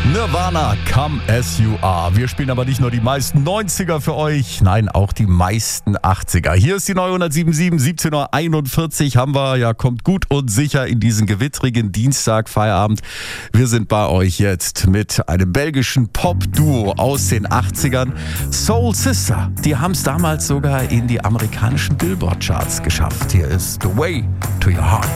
Nirvana, Come As You Are. Wir spielen aber nicht nur die meisten 90er für euch, nein, auch die meisten 80er. Hier ist die neue 107.7, 17.41 Uhr haben wir, ja, kommt gut und sicher in diesen gewittrigen Dienstag, Feierabend. Wir sind bei euch jetzt mit einem belgischen Pop-Duo aus den 80ern, Soul Sister. Die haben es damals sogar in die amerikanischen Billboard-Charts geschafft. Hier ist The Way to Your Heart.